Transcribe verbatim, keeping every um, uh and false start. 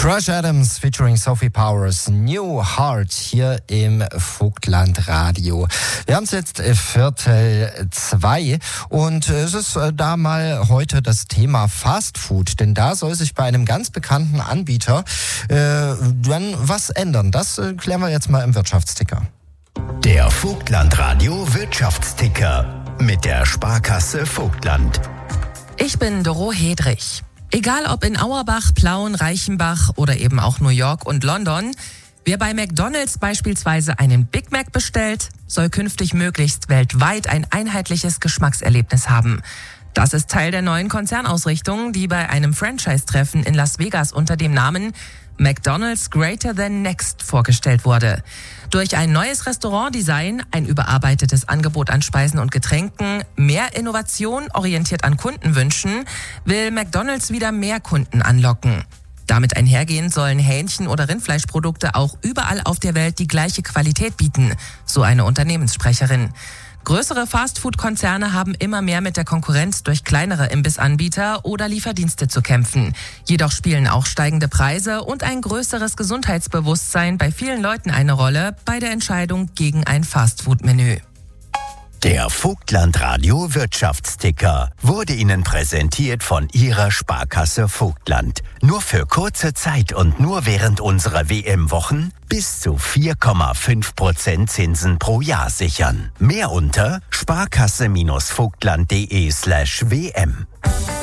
Crush Adams featuring Sophie Powers, New Heart hier im Vogtland Radio. Wir haben es jetzt Viertel zwei und es ist da mal heute das Thema Fast Food, denn da soll sich bei einem ganz bekannten Anbieter äh, dann was ändern. Das äh, klären wir jetzt mal im Wirtschaftsticker. Der Vogtland Radio Wirtschaftsticker mit der Sparkasse Vogtland. Ich bin Doro Hedrich. Egal ob in Auerbach, Plauen, Reichenbach oder eben auch New York und London, wer bei McDonald's beispielsweise einen Big Mac bestellt, soll künftig möglichst weltweit ein einheitliches Geschmackserlebnis haben. Das ist Teil der neuen Konzernausrichtung, die bei einem Franchise-Treffen in Las Vegas unter dem Namen McDonald's Greater Than Next vorgestellt wurde. Durch ein neues Restaurantdesign, ein überarbeitetes Angebot an Speisen und Getränken, mehr Innovation orientiert an Kundenwünschen, will McDonald's wieder mehr Kunden anlocken. Damit einhergehend sollen Hähnchen- oder Rindfleischprodukte auch überall auf der Welt die gleiche Qualität bieten, so eine Unternehmenssprecherin. Größere Fastfood-Konzerne haben immer mehr mit der Konkurrenz durch kleinere Imbissanbieter oder Lieferdienste zu kämpfen. Jedoch spielen auch steigende Preise und ein größeres Gesundheitsbewusstsein bei vielen Leuten eine Rolle bei der Entscheidung gegen ein Fastfood-Menü. Der Vogtland Radio Wirtschaftsticker wurde Ihnen präsentiert von Ihrer Sparkasse Vogtland. Nur für kurze Zeit und nur während unserer W M-Wochen bis zu vier Komma fünf Prozent Zinsen pro Jahr sichern. Mehr unter sparkasse-vogtland.de slash WM.